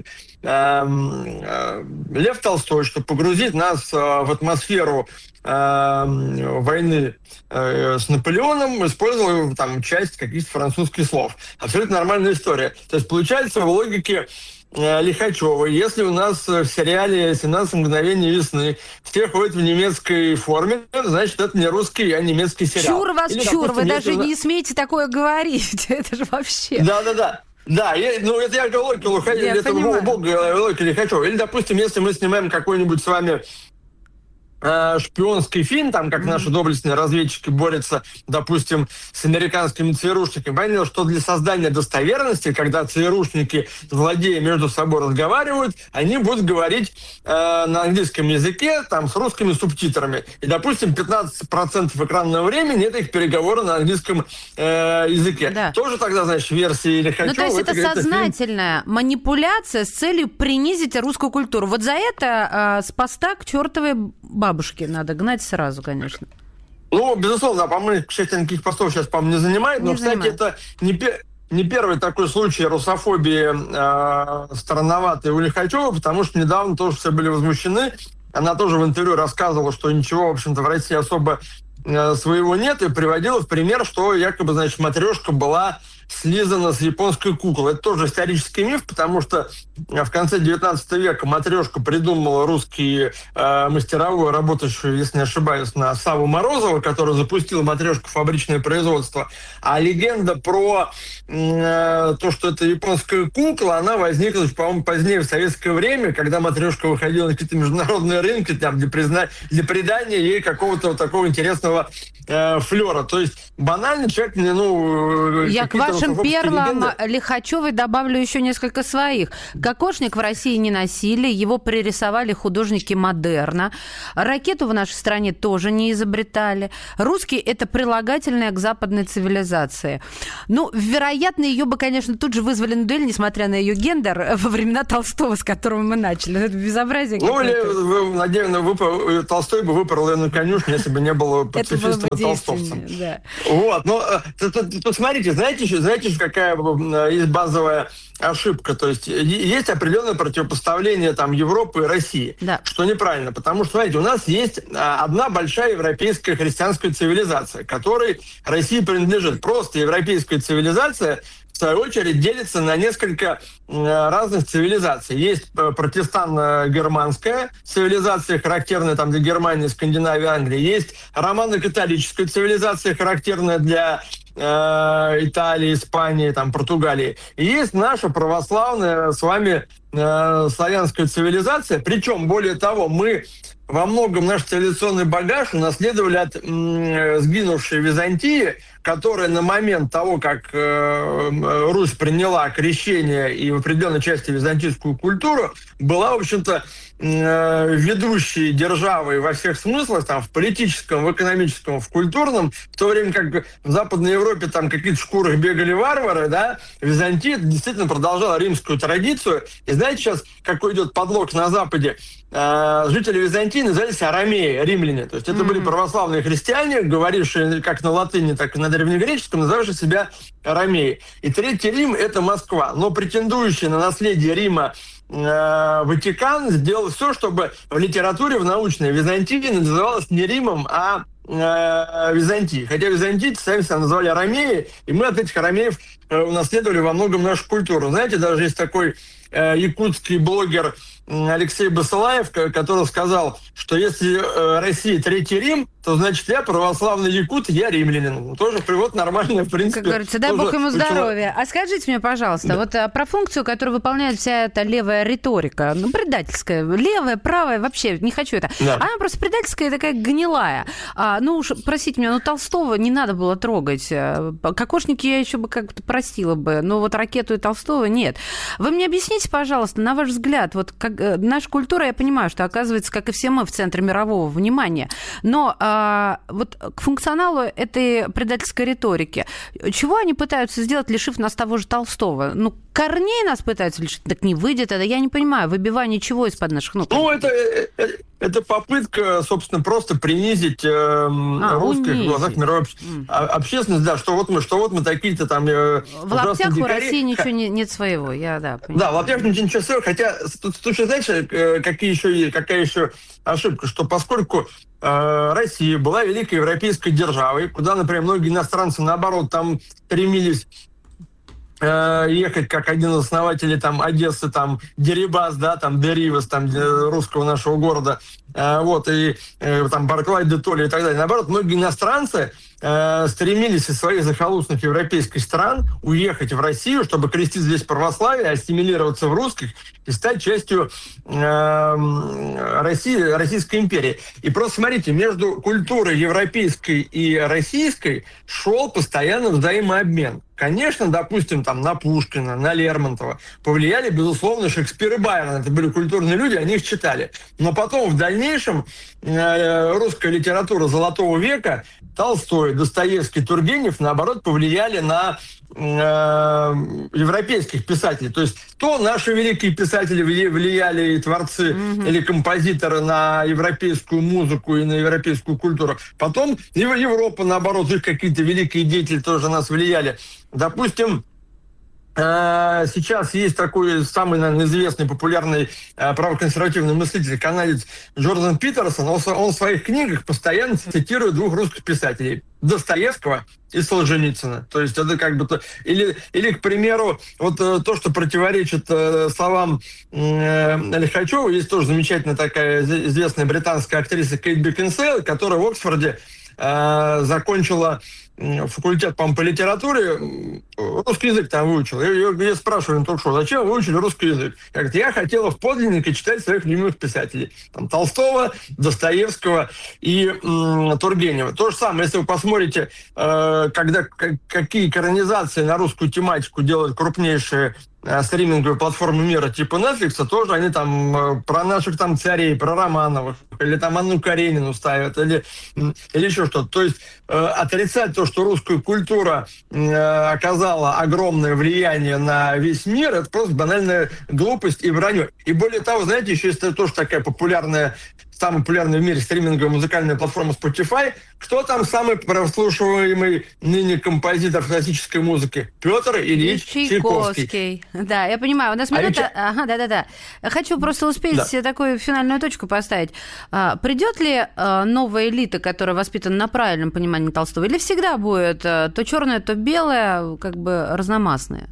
Лев Толстой, чтобы погрузить нас в атмосферу войны с Наполеоном, использовал там часть каких-то французских слов. Абсолютно нормальная история. То есть, получается, в логике Лихачева, если у нас в сериале «17 мгновений весны» все ходят в немецкой форме, значит, это не русский, а немецкий сериал. Чур вас, или, чур, допустим, вы даже не смеете такое говорить. Это же вообще... Да. Да, это я говорю логику логика Лихачева. Или, допустим, если мы снимаем какой-нибудь с вами шпионский фильм, там, как наши доблестные разведчики борются, допустим, с американскими ЦРУшниками, понял, что для создания достоверности, когда ЦРУшники, злодеи, между собой разговаривают, они будут говорить на английском языке, там, с русскими субтитрами. И, допустим, 15% экранного времени — это их переговоры на английском языке. Да. Тоже тогда, значит, версии Лихачева... Ну, то есть это сознательная манипуляция с целью принизить русскую культуру. Вот за это с поста к чертовой бабушке надо гнать сразу, конечно. Ну, безусловно, по-моему, к счастью, никаких постов сейчас, по-моему, не занимает. Но, кстати, это не первый такой случай русофобии странноватой у Лихачева, потому что недавно тоже все были возмущены. Она тоже в интервью рассказывала, что ничего, в общем-то, в России особо своего нет, и приводила в пример, что якобы, значит, матрешка была слизана с японской куклы. Это тоже исторический миф, потому что в конце 19 века матрешку придумала русский мастеровой, работающий, если не ошибаюсь, на Савву Морозова, который запустил матрешку фабричное производство. А легенда про то, что это японская кукла, она возникла, по-моему, позднее, в советское время, когда матрешка выходила на какие-то международные рынки там, для придания ей какого-то вот такого интересного флера. То есть банально человек, я к вашим перлам Лихачевой добавлю еще несколько своих. Кокошник в России не носили, его пририсовали художники модерна. Ракету в нашей стране тоже не изобретали. Русские – это прилагательное к западной цивилизации. Вероятно, ее бы, конечно, тут же вызвали на дуэль, несмотря на ее гендер, во времена Толстого, с которого мы начали. Это безобразие. Или Толстой бы выпорол ее на конюшню, если бы не было пацифистом и толстовцем. Да. Вот. Но посмотрите, знаете, какая есть базовая ошибка? То есть есть определенное противопоставление там Европы и России, да. Что неправильно. Потому что, смотрите, у нас есть одна большая европейская христианская цивилизация, которой России принадлежит. Просто европейская цивилизация, в свою очередь, делится на несколько разных цивилизаций. Есть протестантно-германская цивилизация, характерная там для Германии, Скандинавии, Англии. Есть романо-католическая цивилизация, характерная для Италии, Испании, там, Португалии. И есть наша православная с вами славянская цивилизация. Причем, более того, мы во многом наш цивилизационный багаж унаследовали от сгинувшей Византии, которая на момент того, как Русь приняла крещение и в определенной части византийскую культуру, была, в общем-то, ведущей державой во всех смыслах, там, в политическом, в экономическом, в культурном, в то время как в Западной Европе там какие-то шкурах бегали варвары, да, Византия действительно продолжала римскую традицию. И знаете сейчас, какой идет подлог на Западе? Жители Византии назывались арамеи, римляне. То есть это были православные христиане, говорившие как на латыни, так и на древнегреческом, называвшие себя арамеи. И Третий Рим – это Москва. Но претендующий на наследие Рима Ватикан сделал все, чтобы в литературе, в научной Византии называлась не Римом, а Византии. Хотя византийцы сами себя называли арамеи, и мы от этих арамеев унаследовали во многом нашу культуру. Знаете, даже есть такой якутский блогер Алексей Басылаев, который сказал, что если Россия Третий Рим, то значит я православный якут, я римлянин. Тоже привод нормальный, в принципе. Как говорится, дай бог ему здоровья. А скажите мне, пожалуйста, вот про функцию, которую выполняет вся эта левая риторика, предательская, левая, правая, вообще не хочу это. Да. Она просто предательская, такая гнилая. Уж, простите меня, Толстого не надо было трогать. Кокошники я еще бы как-то простила бы, но вот ракету и Толстого нет. Вы мне объясните, пожалуйста, на ваш взгляд, вот как наша культура, я понимаю, что оказывается, как и все мы, в центре мирового внимания, но вот к функционалу этой предательской риторики, чего они пытаются сделать, лишив нас того же Толстого? Корней нас пытаются лишить, так не выйдет это, я не понимаю, выбивание чего из-под наших ног? Это попытка, собственно, просто принизить русских в глазах мировой общественности, да, что вот мы такие-то там в лаптях у России ничего нет своего, понимаю. Да, в лаптях ничего своего, хотя, слушай, знаете, какая еще ошибка, что поскольку Россия была великой европейской державой, куда, например, многие иностранцы, наоборот, там стремились ехать, как один из основателей там Одессы, там Дерибас, да, там Деривас, там русского нашего города, и там Барклай де Толли и так далее. Наоборот, многие иностранцы стремились из своих захолустных европейских стран уехать в Россию, чтобы крестить здесь православие, ассимилироваться в русских и стать частью Российской империи. И просто смотрите, между культурой европейской и российской шел постоянно взаимообмен. Конечно, допустим, там на Пушкина, на Лермонтова повлияли, безусловно, Шекспир и Байрон. Это были культурные люди, они их читали. Но потом, в дальнейшем, русская литература Золотого века, Толстой, Достоевский, Тургенев, наоборот, повлияли на европейских писателей. То есть то наши великие писатели влияли, и творцы или композиторы, на европейскую музыку и на европейскую культуру. Потом Европа, наоборот, их какие-то великие деятели тоже нас влияли. Допустим, сейчас есть такой самый, наверное, известный, популярный правоконсервативный мыслитель, канадец Джордан Питерсон. Он в своих книгах постоянно цитирует двух русских писателей: Достоевского и Солженицына. То есть это как бы... Или, к примеру, вот то, что противоречит словам Лихачева, есть тоже замечательная такая известная британская актриса Кейт Бекинсейл, которая в Оксфорде закончила факультет, по-моему, по литературе, русский язык там выучил. Я спрашиваю на ток-шоу, зачем вы выучили русский язык? Я говорю, я хотела в подлиннике читать своих любимых писателей. Там Толстого, Достоевского и Тургенева. То же самое, если вы посмотрите, какие экранизации на русскую тематику делают крупнейшие стриминговые платформы мира типа Netflix, тоже они там про наших там царей, про Романовых, или там Анну Каренину ставят, или еще что-то. То есть отрицать то, что русская культура оказала огромное влияние на весь мир, это просто банальная глупость и вранье. И более того, знаете, еще есть тоже такая самая популярная в мире стриминговая музыкальная платформа Spotify. Кто там самый прослушиваемый ныне композитор классической музыки? Петр Ильич Чайковский. Да, я понимаю. У нас минута... Ага, да. Хочу просто успеть такую финальную точку поставить. Придет ли новая элита, которая воспитана на правильном понимании Толстого, или всегда будет то черное, то белое, как бы разномастное?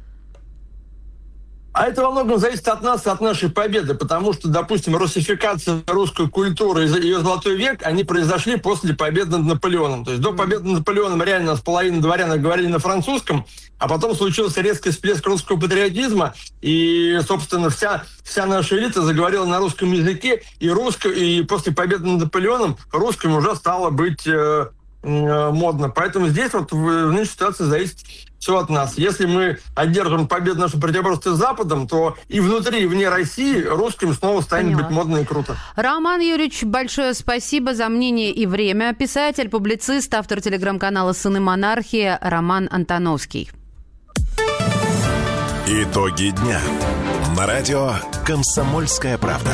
А это во многом зависит от нас, от нашей победы, потому что, допустим, русификация русской культуры и ее золотой век, они произошли после победы над Наполеоном. То есть до победы над Наполеоном реально с половиной дворян говорили на французском, а потом случился резкий всплеск русского патриотизма, и, собственно, вся наша элита заговорила на русском языке, и после победы над Наполеоном русским уже стало быть модно. Поэтому здесь вот в нынешней ситуации зависит все от нас. Если мы одержим победу в нашем противоборстве с Западом, то и внутри, и вне России русским снова станет быть модно и круто. Роман Юрьевич, большое спасибо за мнение и время. Писатель, публицист, автор телеграм-канала «Сыны монархии» Роман Антоновский. Итоги дня. На радио «Комсомольская правда».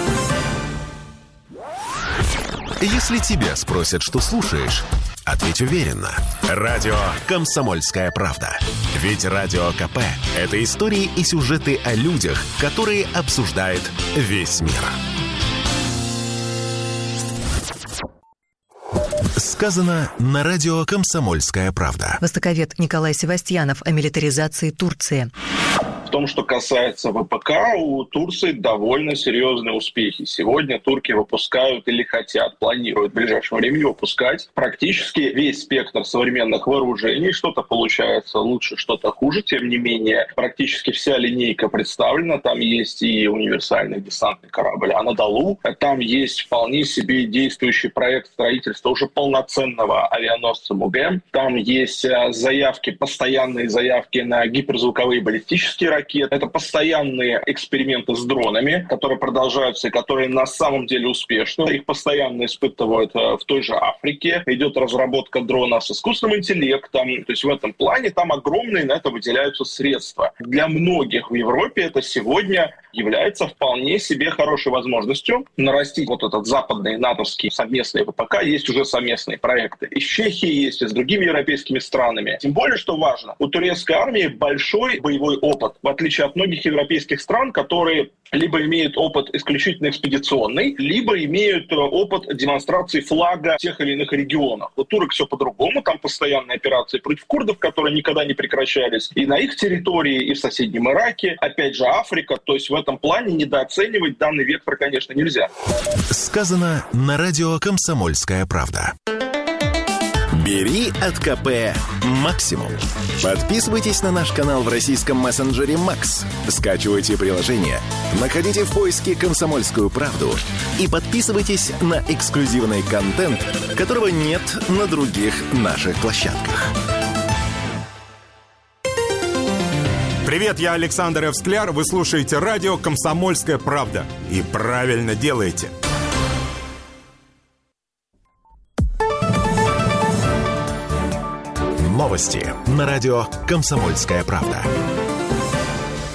Если тебя спросят, что слушаешь, ответь уверенно. Радио «Комсомольская правда». Ведь Радио КП – это истории и сюжеты о людях, которые обсуждает весь мир. Сказано на радио «Комсомольская правда». Востоковед Николай Севастьянов о милитаризации Турции. В том, что касается ВПК, у Турции довольно серьезные успехи. Сегодня турки выпускают или хотят, планируют в ближайшем времени выпускать практически весь спектр современных вооружений. Что-то получается лучше, что-то хуже. Тем не менее, практически вся линейка представлена. Там есть и универсальный десантный корабль «Анадолу». Там есть вполне себе действующий проект строительства уже полноценного авианосца «Мугем». Там есть постоянные заявки на гиперзвуковые баллистические ракеты. Это постоянные эксперименты с дронами, которые продолжаются и которые на самом деле успешны. Их постоянно испытывают в той же Африке. Идет разработка дронов с искусственным интеллектом. То есть в этом плане там огромные на это выделяются средства. Для многих в Европе это сегодня является вполне себе хорошей возможностью нарастить вот этот западный натовский совместный ВПК. Есть уже совместные проекты. И с Чехией есть, и с другими европейскими странами. Тем более, что важно, у турецкой армии большой боевой опыт. В отличие от многих европейских стран, которые либо имеют опыт исключительно экспедиционный, либо имеют опыт демонстрации флага в тех или иных регионах. У турок все по-другому. Там постоянные операции против курдов, которые никогда не прекращались. И на их территории, и в соседнем Ираке. Опять же, Африка. То есть в этом плане недооценивать данный вектор, конечно, нельзя. Сказано на радио «Комсомольская правда». Бери от КП максимум. Подписывайтесь на наш канал в российском мессенджере Max. Скачивайте приложение, находите в поиске «Комсомольскую правду» и подписывайтесь на эксклюзивный контент, которого нет на других наших площадках. Привет, я Александр Эвскляр. Вы слушаете радио «Комсомольская правда». И правильно делаете. Новости на радио «Комсомольская правда».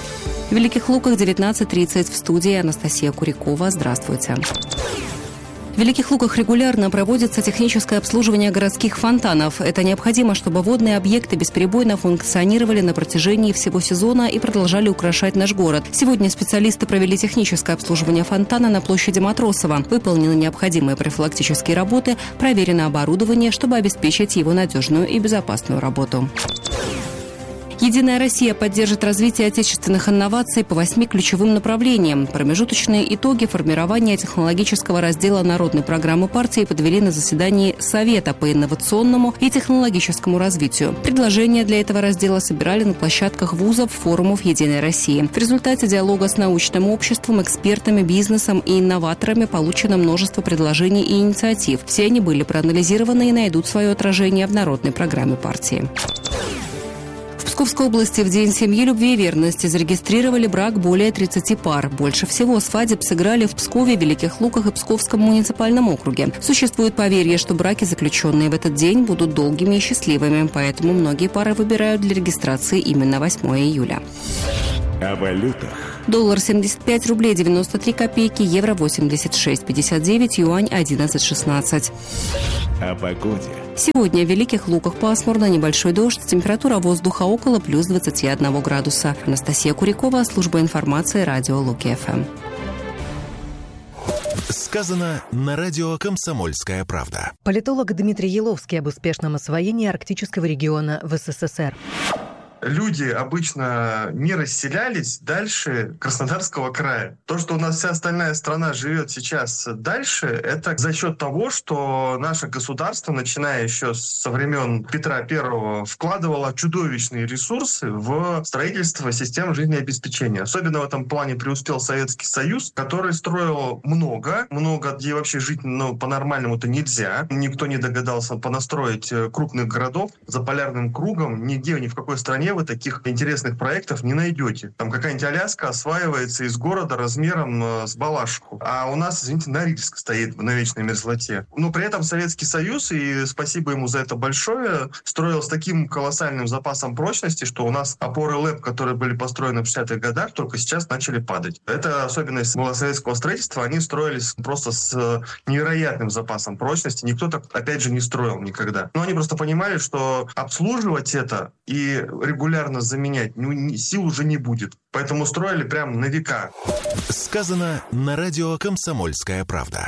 В Великих Луках 19:30 в студии Анастасия Курякова. Здравствуйте. В Великих Луках регулярно проводится техническое обслуживание городских фонтанов. Это необходимо, чтобы водные объекты бесперебойно функционировали на протяжении всего сезона и продолжали украшать наш город. Сегодня специалисты провели техническое обслуживание фонтана на площади Матросова. Выполнены необходимые профилактические работы, проверено оборудование, чтобы обеспечить его надежную и безопасную работу. «Единая Россия» поддержит развитие отечественных инноваций по 8 ключевым направлениям. Промежуточные итоги формирования технологического раздела народной программы партии подвели на заседании Совета по инновационному и технологическому развитию. Предложения для этого раздела собирали на площадках вузов, форумов «Единой России». В результате диалога с научным обществом, экспертами, бизнесом и инноваторами получено множество предложений и инициатив. Все они были проанализированы и найдут свое отражение в народной программе партии. В Псковской области в День семьи, любви и верности зарегистрировали брак более 30 пар. Больше всего свадеб сыграли в Пскове, Великих Луках и Псковском муниципальном округе. Существует поверье, что браки, заключенные в этот день, будут долгими и счастливыми, поэтому многие пары выбирают для регистрации именно 8 июля. О валютах. Доллар 75 рублей 93 копейки, евро 86,59, юань 11,16. О погоде. Сегодня в Великих Луках пасмурно, небольшой дождь, температура воздуха около плюс 21 градуса. Анастасия Курякова, служба информации, радио Луки-ФМ. Сказано на радио «Комсомольская правда». Политолог Дмитрий Еловский об успешном освоении арктического региона в СССР. Люди обычно не расселялись дальше Краснодарского края. То, что у нас вся остальная страна живет сейчас дальше, это за счет того, что наше государство, начиная еще со времен Петра I, вкладывало чудовищные ресурсы в строительство систем жизнеобеспечения. Особенно в этом плане преуспел Советский Союз, который строил много, где вообще жить по-нормальному-то нельзя. Никто не догадался понастроить крупных городов за полярным кругом. Нигде, ни в какой стране вы таких интересных проектов не найдете. Там какая-нибудь Аляска осваивается из города размером с Балашиху. А у нас, извините, Норильск стоит на вечной мерзлоте. Но при этом Советский Союз, и спасибо ему за это большое, строил с таким колоссальным запасом прочности, что у нас опоры ЛЭП, которые были построены в 60-х годах, только сейчас начали падать. Это особенность была советского строительства. Они строились просто с невероятным запасом прочности. Никто так, опять же, не строил никогда. Но они просто понимали, что обслуживать это и регулярно заменять сил уже не будет. Поэтому строили прям на века. Сказано на радио «Комсомольская правда».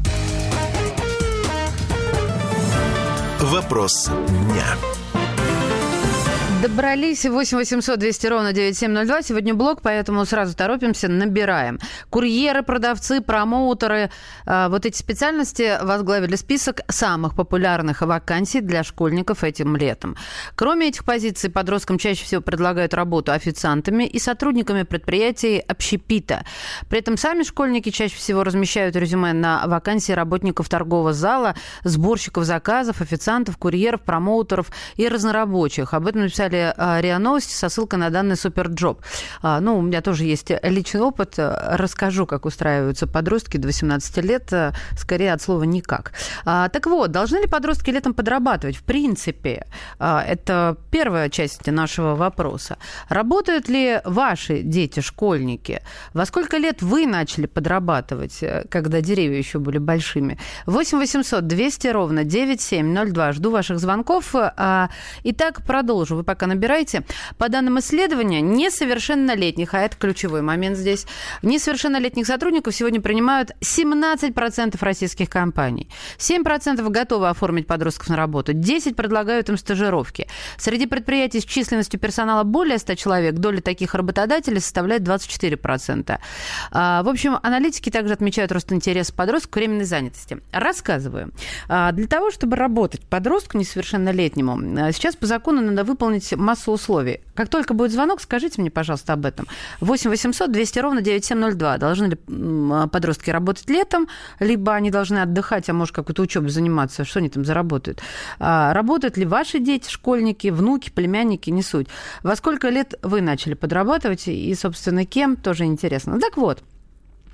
Вопрос дня. Добрались. 8 800 200 ровно 9702. Сегодня блок, поэтому сразу торопимся, набираем. Курьеры, продавцы, промоутеры. Вот эти специальности возглавили список самых популярных вакансий для школьников этим летом. Кроме этих позиций, подросткам чаще всего предлагают работу официантами и сотрудниками предприятий общепита. При этом сами школьники чаще всего размещают резюме на вакансии работников торгового зала, сборщиков заказов, официантов, курьеров, промоутеров и разнорабочих. Об этом написали РИА Новости со ссылкой на данный Суперджоп. У меня тоже есть личный опыт. Расскажу, как устраиваются подростки до 18 лет, скорее от слова «никак». Так вот, должны ли подростки летом подрабатывать? В принципе, это первая часть нашего вопроса. Работают ли ваши дети, школьники? Во сколько лет вы начали подрабатывать, когда деревья еще были большими? 8 800 200 ровно 9702. Жду ваших звонков. Итак, продолжу. Вы пока набирайте. По данным исследования, несовершеннолетних, а это ключевой момент здесь, несовершеннолетних сотрудников сегодня принимают 17% российских компаний. 7% готовы оформить подростков на работу, 10% предлагают им стажировки. Среди предприятий с численностью персонала более 100 человек доля таких работодателей составляет 24%. В общем, аналитики также отмечают рост интереса подростков к временной занятости. Рассказываю. Для того, чтобы работать подростку несовершеннолетнему, сейчас по закону надо выполнить массу условий. Как только будет звонок, скажите мне, пожалуйста, об этом. 8 800 200 ровно 9702. Должны ли подростки работать летом, либо они должны отдыхать, а может, какой-то учебой заниматься? Что они там заработают? Работают ли ваши дети, школьники, внуки, племянники? Не суть. Во сколько лет вы начали подрабатывать и, собственно, кем? Тоже интересно. Так вот.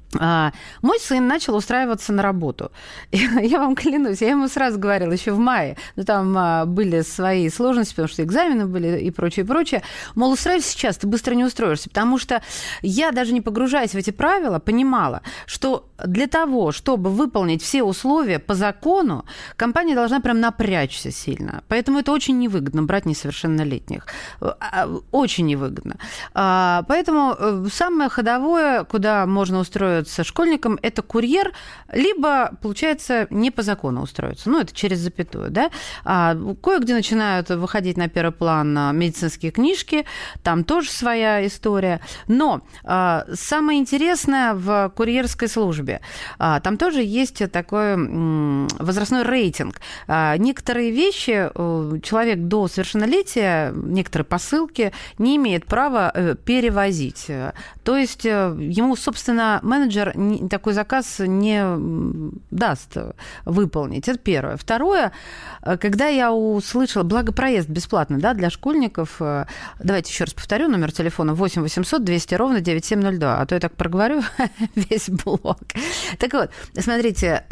Мой сын начал устраиваться на работу. Я вам клянусь, я ему сразу говорила еще в мае, но там были свои сложности, потому что экзамены были и прочее, прочее. Мол, устраивайся сейчас, ты быстро не устроишься, потому что я, даже не погружаясь в эти правила, понимала, что для того, чтобы выполнить все условия по закону, компания должна прям напрячься сильно. Поэтому это очень невыгодно брать несовершеннолетних. Очень невыгодно. Поэтому самое ходовое, куда можно устроиться школьникам, это курьер, либо, получается, не по закону устроиться. Ну, это через запятую, да. Кое-где начинают выходить на первый план медицинские книжки, там тоже своя история. Но самое интересное в курьерской службе, там тоже есть такой возрастной рейтинг. Некоторые вещи человек до совершеннолетия, некоторые посылки не имеет права перевозить. То есть ему, собственно, менеджер такой заказ не даст выполнить. Это первое. Второе, когда я услышала, благо проезд бесплатный, да, для школьников, давайте еще раз повторю, номер телефона 8 800 200 ровно 9702, а то я так проговорю весь блок. Так вот, смотрите,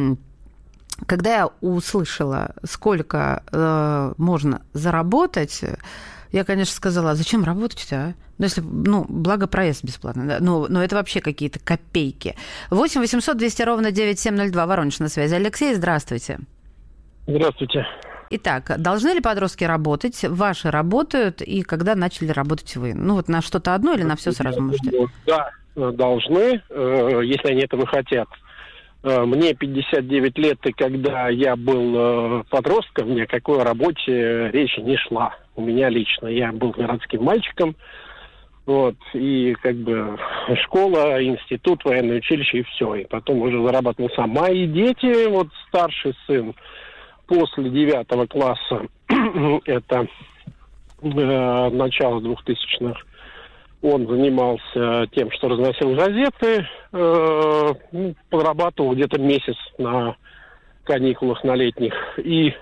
когда я услышала, сколько можно заработать, я, конечно, сказала, а зачем работать-то, а? Ну, если, благо проезд бесплатный, да? Но это вообще какие-то копейки. 8 800 200 ровно 9702, Воронеж на связи. Алексей, здравствуйте. Здравствуйте. Итак, должны ли подростки работать? Ваши работают, и когда начали работать вы? Ну, вот на что-то одно или на все сразу можете? Да, должны, если они этого хотят. Мне 59 лет, и когда я был подростком, ни о какой работе речи не шла. У меня лично. Я был городским мальчиком. Вот, и как бы школа, институт, военное училище, и все. И потом уже зарабатывал сам. Мои дети, вот старший сын, после 9 класса, это начало 2000-х, он занимался тем, что разносил газеты, подрабатывал где-то месяц на каникулах на летних. И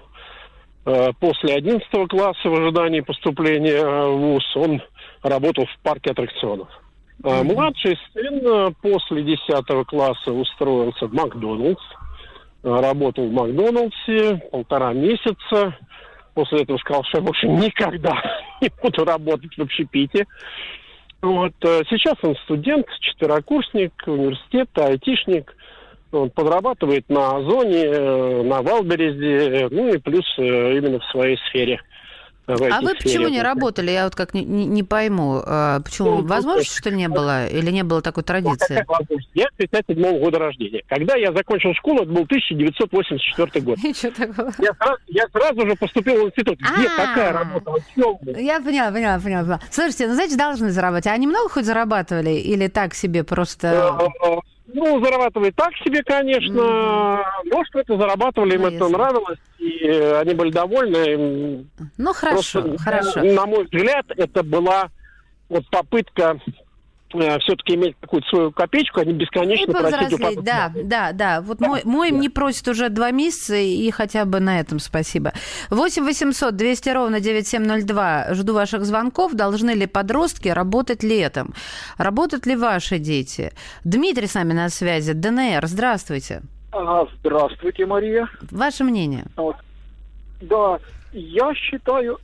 после 11 класса в ожидании поступления в ВУЗ он работал в парке аттракционов. Младший сын после 10 класса устроился в Макдональдс. Работал в Макдональдсе 1,5 месяца. После этого сказал, что я больше никогда не буду работать в общепите. Вот. Сейчас он студент, 4-курсник университета, айтишник. Он подрабатывает на Озоне, на Валберезде, ну и плюс именно в своей сфере. А вы почему не работали? Я вот как не пойму. Почему? Возможности, что ли, не было? Или не было такой традиции? Я 57-го года рождения. Когда я закончил школу, это был 1984 год. И что такого? Я сразу же поступил в институт. Где такая работа? Я поняла. Слушайте, значит, должны зарабатывать. А они много хоть зарабатывали? Или так себе просто... зарабатывали так себе, конечно. Но что-то зарабатывали, им это нравилось, и они были довольны. Ну, хорошо, просто, хорошо. На мой взгляд, это была вот попытка все-таки иметь какую-то свою копеечку, а не бесконечно просить у папы. Да. Вот мой не просит уже 2 месяца, и хотя бы на этом спасибо. 8 800 200 ровно 9702. Жду ваших звонков. Должны ли подростки работать летом? Работают ли ваши дети? Дмитрий с нами на связи. ДНР, здравствуйте. Здравствуйте, Мария. Ваше мнение? Да, я считаю,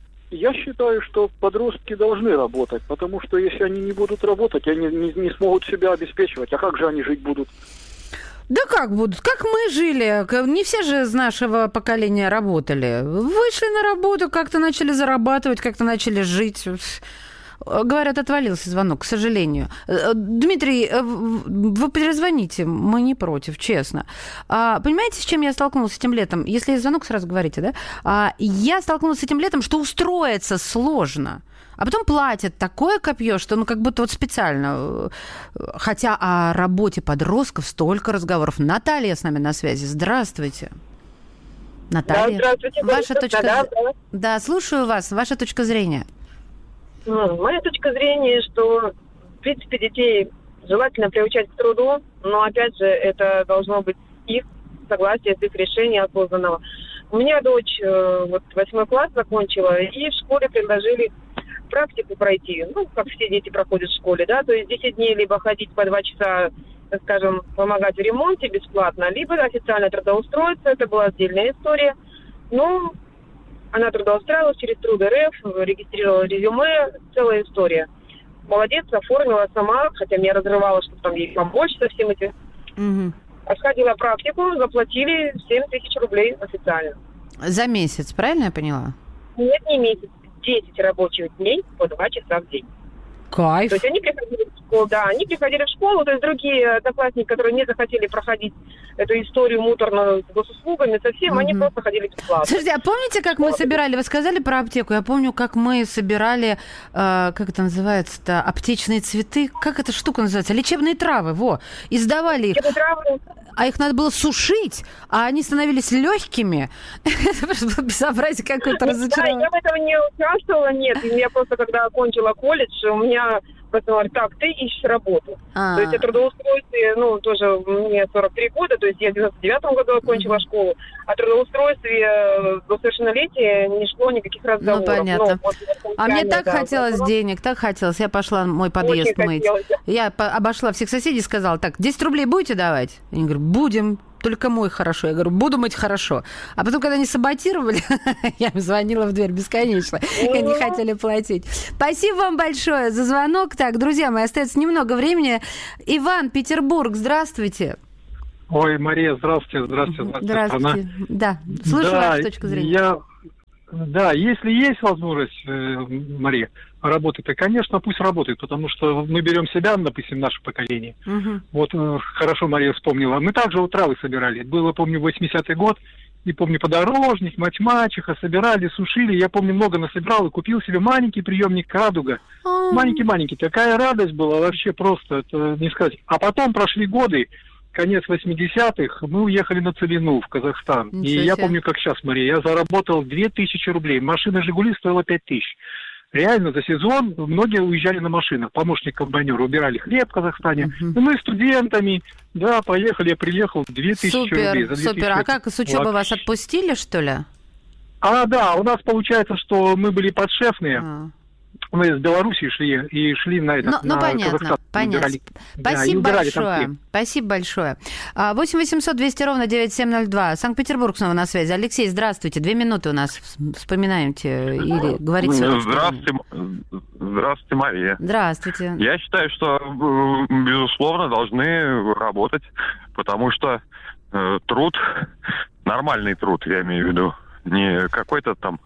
что подростки должны работать, потому что если они не будут работать, они не смогут себя обеспечивать. А как же они жить будут? Да как будут? Как мы жили? Не все же из нашего поколения работали. Вышли на работу, как-то начали зарабатывать, как-то начали жить. Говорят, отвалился звонок, к сожалению. Дмитрий, вы перезвоните, мы не против, честно. Понимаете, с чем я столкнулась этим летом? Если есть звонок, сразу говорите, да? Я столкнулась с этим летом, что устроиться сложно. А потом платят такое копье, что как будто вот специально. Хотя о работе подростков столько разговоров. Наталья с нами на связи. Здравствуйте. Наталья. Да, здравствуйте. Ваша точка... Да, слушаю вас. Ваша точка зрения. Моя точка зрения, что, в принципе, детей желательно приучать к труду, но, опять же, это должно быть их согласие, их решение осознанного. У меня дочь 8 класс закончила, и в школе предложили практику пройти, как все дети проходят в школе, да, то есть 10 дней либо ходить по 2 часа так скажем, помогать в ремонте бесплатно, либо официально трудоустроиться, это была отдельная история. Ну, она трудоустраивалась через Труд.РФ, регистрировала резюме, целая история. Молодец, оформила сама, хотя меня разрывало, чтобы там ей помочь со всем этим. Сходила в практику, заплатили 7 тысяч рублей официально. За месяц, правильно я поняла? Нет, не месяц, 10 рабочих дней по 2 часа в день. Кайф. То есть они приходили в школу, да, они приходили в школу, то есть другие одноклассники, которые не захотели проходить эту историю муторную с госуслугами совсем, они просто ходили бесплатно. Слушайте, а помните, как мы собирали, вы сказали про аптеку, я помню, как мы собирали, как это называется-то, аптечные цветы, как эта штука называется, лечебные травы, и сдавали их. А их надо было сушить, а они становились легкими. Это просто было безобразие какое-то, разочарование. Я в этом не участвовала, нет. Я просто, когда окончила колледж, у меня просто говорят, так, ты ищешь работу. То есть я трудоустройстве, тоже мне 43 года, то есть я в 99-м году окончила школу, о трудоустройстве до совершеннолетия не шло никаких разговоров. Понятно. А мне так хотелось денег, так хотелось. Я пошла мой подъезд мыть. Я обошла всех соседей и сказала, так, 10 рублей будете давать? Они говорят, будем. Только мой хорошо. Я говорю, буду мыть хорошо. А потом, когда они саботировали, я им звонила в дверь бесконечно. И они хотели платить. Спасибо вам большое за звонок. Так, друзья мои, остается немного времени. Иван, Петербург, здравствуйте. Ой, Мария, здравствуйте. Здравствуйте. Да, слышу вашу точку зрения. Да, если есть возможность, Мария, работать, то, конечно, пусть работает, потому что мы берем себя, допустим, наше поколение. Вот хорошо Мария вспомнила. Мы также травы собирали. Было, помню, 80-й год, и помню, подорожник, мать-мачеха собирали, сушили. Я помню, много насобирал и купил себе маленький приемник «Радуга». Маленький-маленький. Такая радость была вообще просто, это не сказать. А потом прошли годы, конец 80-х, мы уехали на Целину, в Казахстан. И я помню, как сейчас, Мария, я заработал 2000 рублей. Машина «Жигули» стоила 5000. Реально за сезон многие уезжали на машинах. Помощник комбайнера убирали хлеб в Казахстане. И мы студентами, поехали, я приехал, 2000 рублей. Супер. А как, с учебы вас отпустили, что ли? Да, у нас получается, что мы были подшефные. Мы из Беларуси шли на этот, на понятно, понятно. Спасибо большое. Спасибо большое. 8 800 200 ровно 9702. Санкт-Петербург снова на связи. Алексей, здравствуйте. 2 минуты у нас. Вспоминаете или говорите. Здравствуйте, Мария. Здравствуйте. Я считаю, что, безусловно, должны работать, потому что труд, нормальный труд, я имею в виду, не какой-то там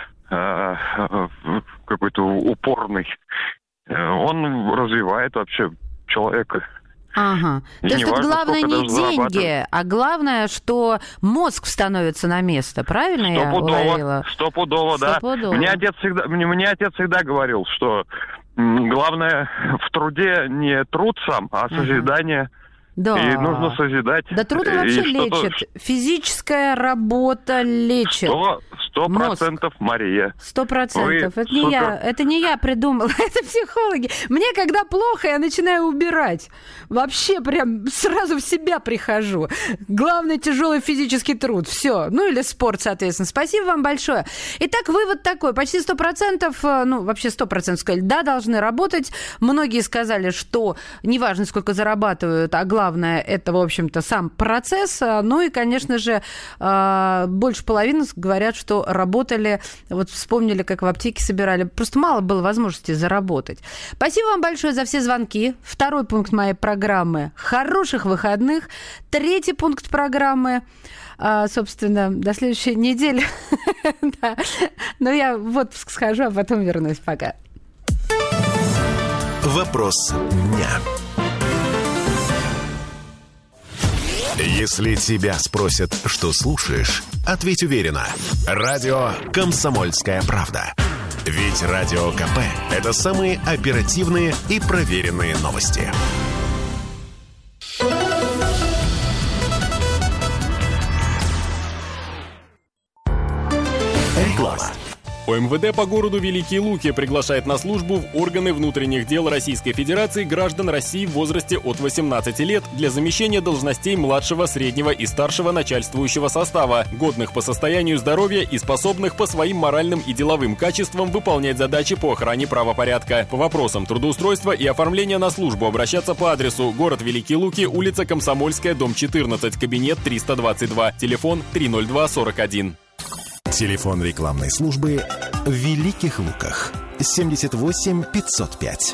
какой-то упорный, он развивает вообще человека. То есть тут главное не деньги, а главное, что мозг становится на место, правильно я уловила? Стопудово, да. Мне отец всегда говорил, что главное в труде не труд сам, а созидание. Да. И нужно созидать. Да труд вообще лечит. Физическая работа лечит. 100%, Мария. 100%. Это не я придумала, это психологи. Мне, когда плохо, я начинаю убирать. Вообще прям сразу в себя прихожу. Главное, тяжелый физический труд. Все. Или спорт, соответственно. Спасибо вам большое. Итак, вывод такой. Почти 100%, вообще 100% сказали, да, должны работать. Многие сказали, что неважно, сколько зарабатывают, а главное, это, в общем-то, сам процесс. И, конечно же, больше половины говорят, что работали, вспомнили, как в аптеке собирали. Просто мало было возможности заработать. Спасибо вам большое за все звонки. 2 пункт моей программы – хороших выходных. 3 пункт программы – собственно, до следующей недели. Я в отпуск схожу, а потом вернусь. Пока. Вопрос дня. Если тебя спросят, что слушаешь, ответь уверенно. Радио «Комсомольская правда». Ведь Радио КП – это самые оперативные и проверенные новости. Реклама. ОМВД по городу Великие Луки приглашает на службу в органы внутренних дел Российской Федерации граждан России в возрасте от 18 лет для замещения должностей младшего, среднего и старшего начальствующего состава, годных по состоянию здоровья и способных по своим моральным и деловым качествам выполнять задачи по охране правопорядка. По вопросам трудоустройства и оформления на службу обращаться по адресу: город Великие Луки, улица Комсомольская, дом 14, кабинет 322, телефон 30241. Телефон рекламной службы в Великих Луках 78 505.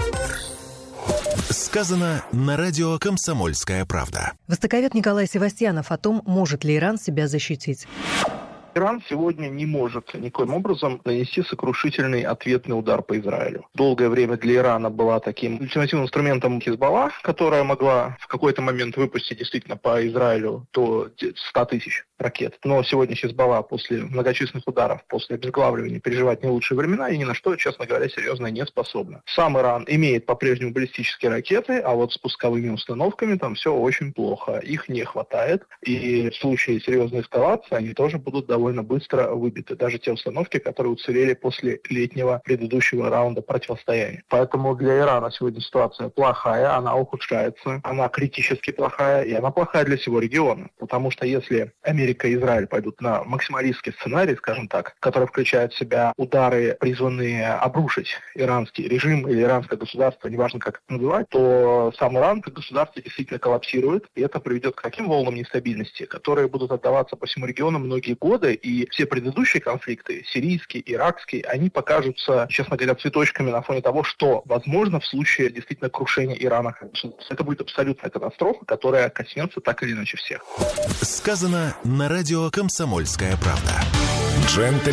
Сказано на радио «Комсомольская правда». Востоковед Николай Севастьянов о том, может ли Иран себя защитить. Иран сегодня не может никоим образом нанести сокрушительный ответный удар по Израилю. Долгое время для Ирана была таким альтернативным инструментом Хизбалла, которая могла в какой-то момент выпустить действительно по Израилю до 100 тысяч ракет. Но сегодня Хизбалла после многочисленных ударов, после обезглавливания переживает не лучшие времена и ни на что, честно говоря, серьезно не способна. Сам Иран имеет по-прежнему баллистические ракеты, а вот с пусковыми установками там все очень плохо. Их не хватает, и в случае серьезной эскалации они тоже будут довольно быстро выбиты. Даже те установки, которые уцелели после летнего предыдущего раунда противостояния. Поэтому для Ирана сегодня ситуация плохая, она ухудшается, она критически плохая, и она плохая для всего региона. Потому что если Америка и Израиль пойдут на максималистский сценарий, скажем так, который включает в себя удары, призванные обрушить иранский режим или иранское государство, неважно как это называть, то сам Иран как государство действительно коллапсирует, и это приведет к таким волнам нестабильности, которые будут отдаваться по всему региону многие годы, и все предыдущие конфликты, сирийский, иракский, они покажутся, честно говоря, цветочками на фоне того, что возможно в случае действительно крушения Ирана. Это будет абсолютная катастрофа, которая коснется так или иначе всех. Сказано на радио «Комсомольская правда».